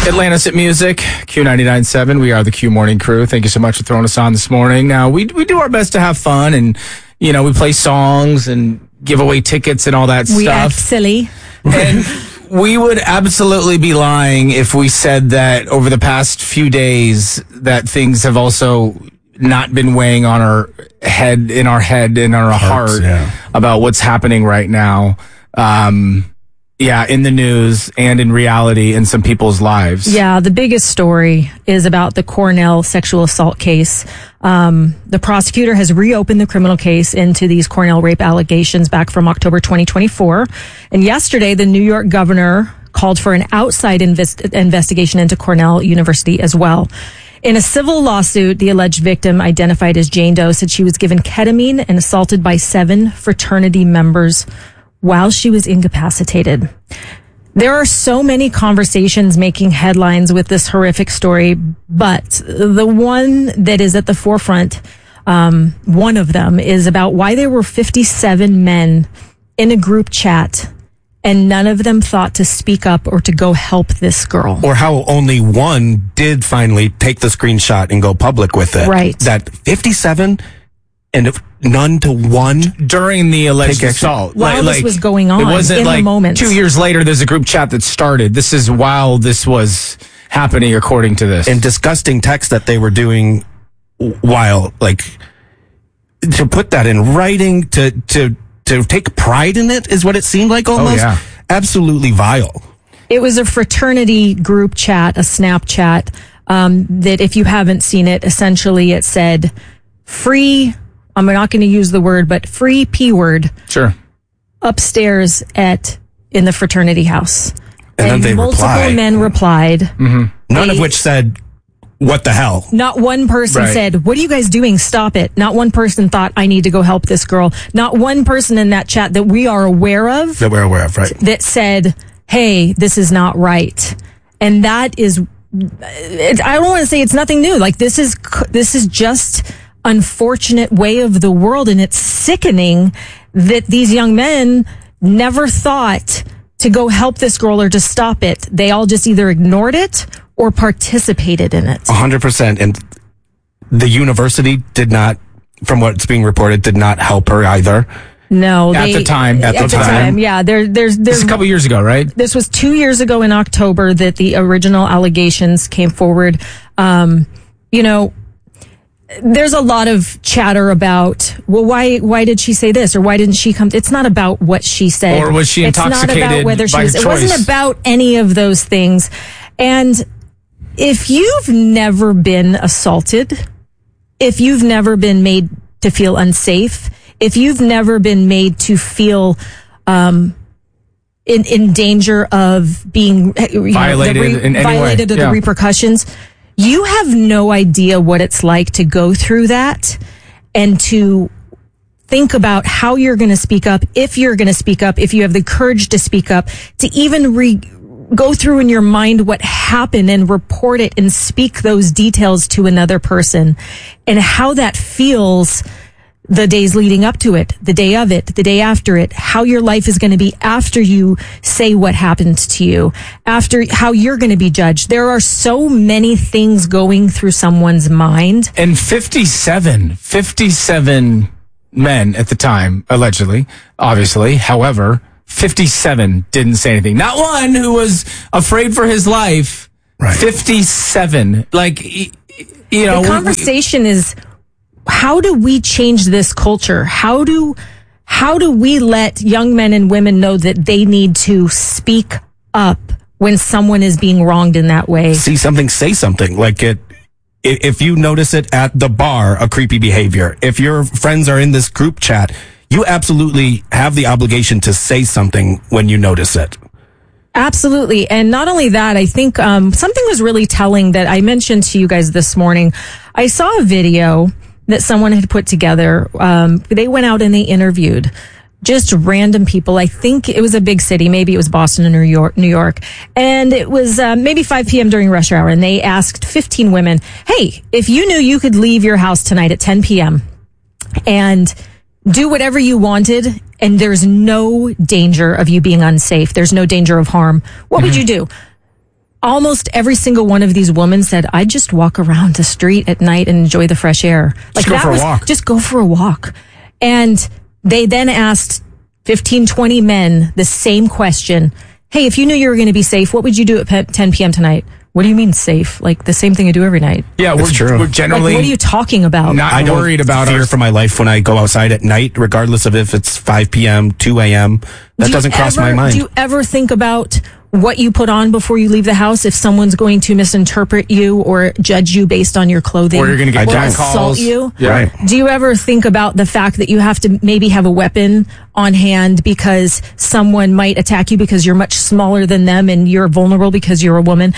Atlantis at Music, Q99.7. We are the Q Morning Crew. Thank you so much for throwing us on this morning. Now, we do our best to have fun, and, you know, we play songs and give away tickets and all that stuff. We act silly. And we would absolutely be lying if we said that over the past few days that things have also not been weighing on our head, in our heart about what's happening right now. In the news and in reality in some people's lives. Yeah, the biggest story is about the Cornell sexual assault case. The prosecutor has reopened the criminal case into these Cornell rape allegations back from October 2024. And yesterday, the New York governor called for an outside investigation into Cornell University as well. In a civil lawsuit, the alleged victim, identified as Jane Doe, said she was given ketamine and assaulted by 7 fraternity members while she was incapacitated. There are so many conversations making headlines with this horrific story, but the one that is at the forefront, one of them, is about why there were 57 men in a group chat and none of them thought to speak up or to go help this girl. Or how only one did finally take the screenshot and go public with it. Right. That 57 and none to one during the alleged assault. While this was going on, it wasn't in like the moment. 2 years later, there's a group chat that started. This is while this was happening, according to this. And disgusting text that they were doing while, like, to put that in writing, to take pride in it is what it seemed like almost. Oh, yeah. Absolutely vile. It was a fraternity group chat, a Snapchat, that if you haven't seen it, essentially it said, free, I'm not going to use the word, but free P word. Sure. Upstairs in the fraternity house. And then they multiple men replied. Mm-hmm. None of which said, what the hell? Not one person said, what are you guys doing? Stop it. Not one person thought, I need to go help this girl. Not one person in that chat that we are aware of. That we're aware of, right. That said, hey, this is not right. And that is, I don't want to say it's nothing new. Like, this is just unfortunate way of the world, and it's sickening that these young men never thought to go help this girl or to stop it. They all just either ignored it or participated in it. 100%. And the university did not, from what's being reported, did not help her either. No, at the time. Yeah, there's this is a couple years ago, right? This was 2 years ago in October that the original allegations came forward. There's a lot of chatter about, well, why did she say this, or why didn't she come? It's not about what she said, or was she intoxicated? It's not about whether she by was. choice. It wasn't about any of those things. And if you've never been assaulted, if you've never been made to feel unsafe, if you've never been made to feel in danger of being violated in any way, of the repercussions, you have no idea what it's like to go through that and to think about how you're going to speak up, if you're going to speak up, if you have the courage to speak up, to even go through in your mind what happened and report it and speak those details to another person, and how that feels the days leading up to it, the day of it, the day after it, how your life is going to be after you say what happened to you, after how you're going to be judged. There are so many things going through someone's mind. And 57 men at the time, allegedly, obviously, however, 57 didn't say anything. Not one who was afraid for his life. Right. 57. Like, you know. The conversation is, how do we change this culture? How do we let young men and women know that they need to speak up when someone is being wronged in that way? See something, say something. Like, if you notice it at the bar, a creepy behavior, if your friends are in this group chat, you absolutely have the obligation to say something when you notice it. Absolutely. And not only that, I think something was really telling that I mentioned to you guys this morning. I saw a video that someone had put together. They went out and they interviewed just random people. I think it was a big city. Maybe it was Boston or New York. And it was maybe 5 p.m. during rush hour. And they asked 15 women, hey, if you knew you could leave your house tonight at 10 p.m. and do whatever you wanted, and there's no danger of you being unsafe, there's no danger of harm, what would you do? almost every single one of these women said, I just walk around the street at night and enjoy the fresh air. Just go for a walk. Just go for a walk. And they then asked 15, 20 men the same question. Hey, if you knew you were going to be safe, what would you do at 10 p.m. tonight? What do you mean safe? Like the same thing I do every night. Yeah, It's true. We're generally Like, what are you talking about? not I don't worried about fear our for my life when I go outside at night, regardless of if it's 5 p.m., 2 a.m. That doesn't cross my mind. Do you ever think about what you put on before you leave the house? If someone's going to misinterpret you or judge you based on your clothing, Or you're gonna get or jack assault calls. you. Yeah. Right. Do you ever think about the fact that you have to maybe have a weapon on hand because someone might attack you because you're much smaller than them and you're vulnerable because you're a woman?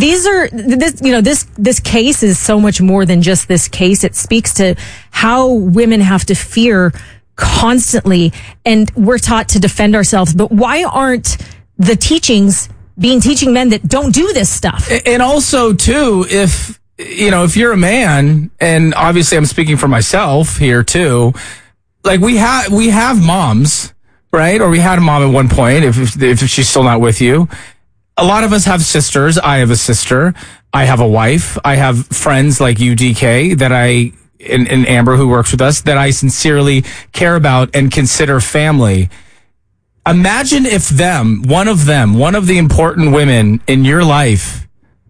This case is so much more than just this case. It speaks to how women have to fear constantly, and we're taught to defend ourselves. But why aren't the teachings teaching men that don't do this stuff? And also, too, if you're a man, and obviously I'm speaking for myself here too, like we have moms, right? Or we had a mom at one point, if she's still not with you. A lot of us have sisters. I have a sister. I have a wife. I have friends like you, DK, and Amber, who works with us, that I sincerely care about and consider family. Imagine if one of the important women in your life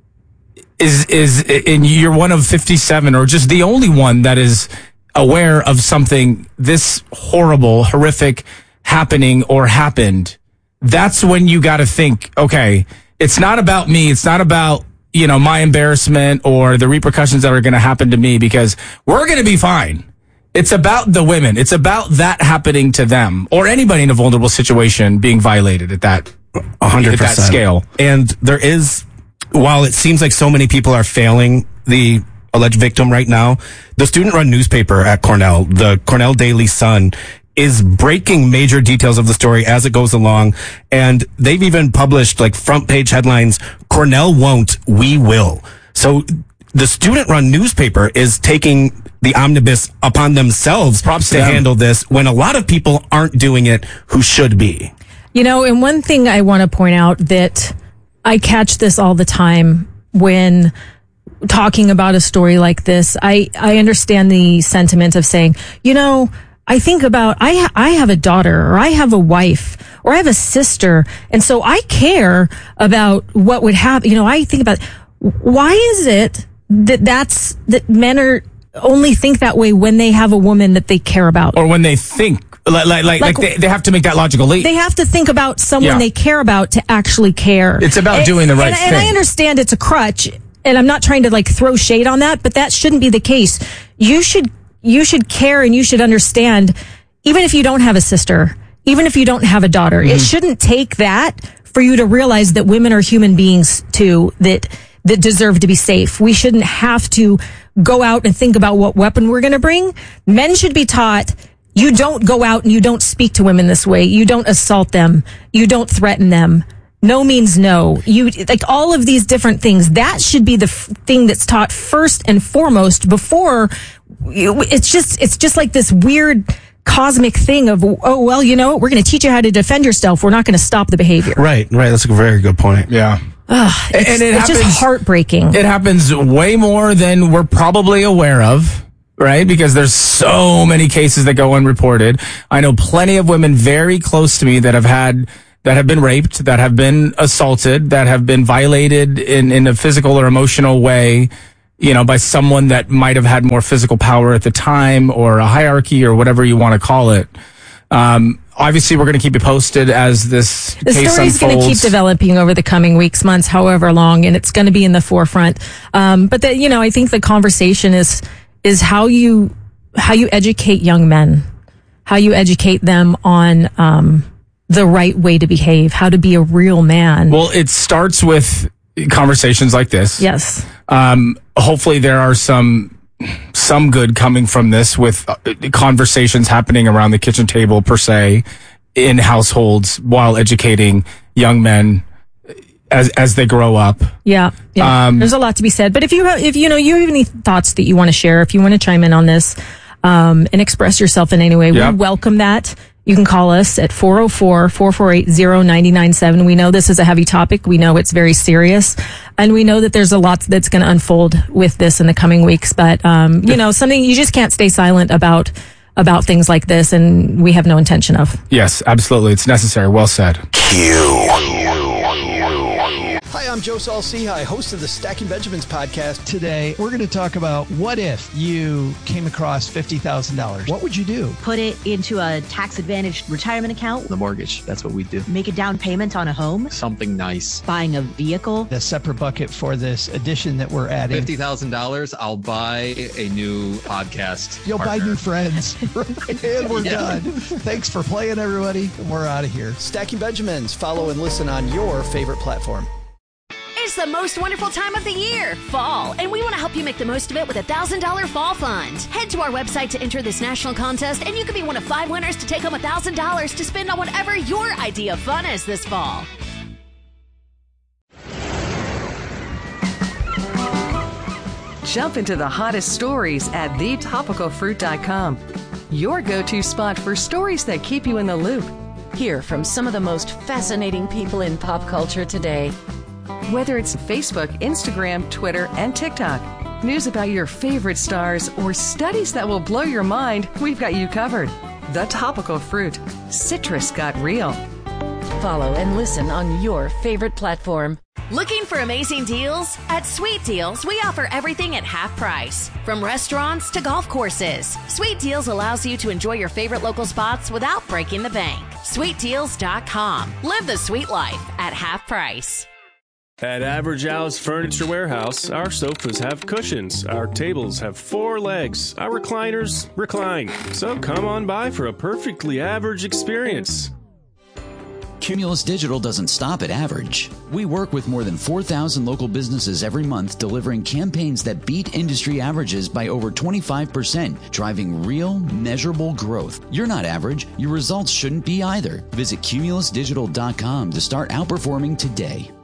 and you're one of 57, or just the only one that is aware of something this horrible, horrific happening or happened. That's when you got to think, okay, it's not about me. It's not about, my embarrassment or the repercussions that are going to happen to me, because we're going to be fine. It's about the women. It's about that happening to them, or anybody in a vulnerable situation being violated at that 100% at that scale. And there is, while it seems like so many people are failing the alleged victim right now, the student-run newspaper at Cornell, the Cornell Daily Sun, is breaking major details of the story as it goes along. And they've even published like front page headlines, Cornell won't, we will. So the student-run newspaper is taking the omnibus upon themselves to handle this, when a lot of people aren't doing it who should be. And one thing I want to point out, that I catch this all the time when talking about a story like this. I understand the sentiment of saying, I think about, I have a daughter, or I have a wife, or I have a sister, and so I care about what would happen. I think about, why is it that men only think that way when they have a woman that they care about, or when they think like they have to make that logical leap. They have to think about someone they care about to actually care. It's about doing the right thing. And I understand it's a crutch, and I'm not trying to throw shade on that, but that shouldn't be the case. You should care, and you should understand, even if you don't have a sister, even if you don't have a daughter, it shouldn't take that for you to realize that women are human beings too, that deserve to be safe. We shouldn't have to go out and think about what weapon we're going to bring. Men should be taught, you don't go out and you don't speak to women this way. You don't assault them. You don't threaten them. No means no. All of these different things, that should be the thing that's taught first and foremost before. It's just like this weird cosmic thing of, oh, well, we're going to teach you how to defend yourself. We're not going to stop the behavior. Right. That's a very good point. Yeah. It's just heartbreaking. It happens way more than we're probably aware of, right? Because there's so many cases that go unreported. I know plenty of women very close to me that have been raped, that have been assaulted, that have been violated in a physical or emotional way, by someone that might have had more physical power at the time, or a hierarchy, or whatever you want to call it. Obviously, we're going to keep you posted as this case unfolds. The story's going to keep developing over the coming weeks, months, however long, and it's going to be in the forefront. But I think the conversation is how you educate young men, how you educate them on the right way to behave, how to be a real man. Well, it starts with conversations like this. Yes. Hopefully, there are some good coming from this, with conversations happening around the kitchen table, per se, in households, while educating young men as they grow up. Yeah. There's a lot to be said. But if you have any thoughts that you want to share, if you want to chime in on this, and express yourself in any way, we welcome that. You can call us at 404-448-0997. We know this is a heavy topic. We know it's very serious. And we know that there's a lot that's going to unfold with this in the coming weeks. But, something you just can't stay silent about things like this. And we have no intention of. Yes, absolutely. It's necessary. Well said. Hi, I'm Joe Saul-Sehy, host of the Stacking Benjamins podcast. Today, we're going to talk about what if you came across $50,000? What would you do? Put it into a tax-advantaged retirement account. The mortgage, that's what we do. Make a down payment on a home. Something nice. Buying a vehicle. A separate bucket for this addition that we're adding. $50,000, I'll buy a new podcast You'll partner. buy new friends. And we're done. Thanks for playing, everybody. We're out of here. Stacking Benjamins. Follow and listen on your favorite platform. It's the most wonderful time of the year, fall, and we want to help you make the most of it with a $1,000 fall fund. Head to our website to enter this national contest, and you could be one of 5 winners to take home $1,000 to spend on whatever your idea of fun is this fall. Jump into the hottest stories at thetopicalfruit.com. Your go-to spot for stories that keep you in the loop. Hear from some of the most fascinating people in pop culture today. Whether it's Facebook, Instagram, Twitter, and TikTok, news about your favorite stars, or studies that will blow your mind, we've got you covered. The Topical Fruit. Citrus got real. Follow and listen on your favorite platform. Looking for amazing deals? At Sweet Deals, we offer everything at half price. From restaurants to golf courses, Sweet Deals allows you to enjoy your favorite local spots without breaking the bank. SweetDeals.com. Live the sweet life at half price. At Average Al's Furniture Warehouse, our sofas have cushions, our tables have 4 legs, our recliners recline. So come on by for a perfectly average experience. Cumulus Digital doesn't stop at average. We work with more than 4,000 local businesses every month, delivering campaigns that beat industry averages by over 25%, driving real, measurable growth. You're not average. Your results shouldn't be either. Visit cumulusdigital.com to start outperforming today.